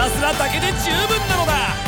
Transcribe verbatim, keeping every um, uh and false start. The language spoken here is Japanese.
たすらだけで十分なのだ。